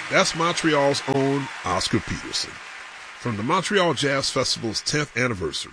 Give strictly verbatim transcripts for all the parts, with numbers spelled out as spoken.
That's Montreal's own Oscar Peterson from the Montreal Jazz Festival's tenth anniversary.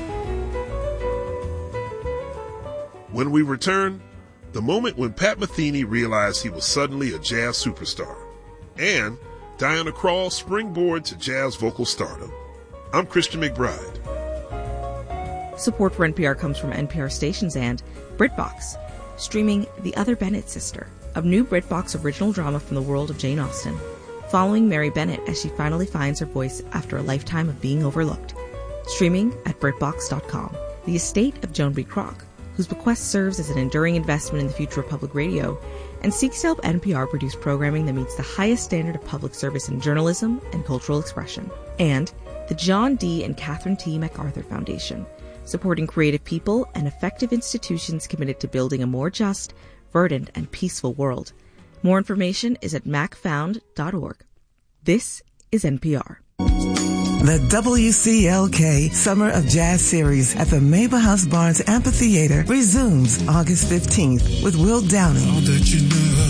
When we return, the moment when Pat Metheny realized he was suddenly a jazz superstar, and Diana Krall's springboard to jazz vocal stardom. I'm Christian McBride. Support for N P R comes from N P R stations and BritBox, streaming The Other Bennett Sister, a new BritBox original drama from the world of Jane Austen, following Mary Bennett as she finally finds her voice after a lifetime of being overlooked. Streaming at BritBox dot com. The estate of Joan B. Kroc, whose bequest serves as an enduring investment in the future of public radio, and seeks to help N P R produce programming that meets the highest standard of public service in journalism and cultural expression. And the John D. and Catherine T. MacArthur Foundation, supporting creative people and effective institutions committed to building a more just, verdant, and peaceful world. More information is at mac found dot org. This is N P R. The W C L K Summer of Jazz Series at the Mabel House Barnes Amphitheater resumes August fifteenth with Will Downing, you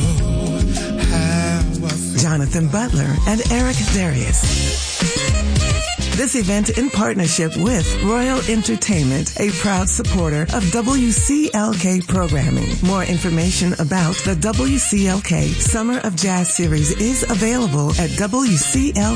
know Jonathan Butler, and Eric Darius. This event in partnership with Royal Entertainment, a proud supporter of W C L K programming. More information about the W C L K Summer of Jazz Series is available at W C L K.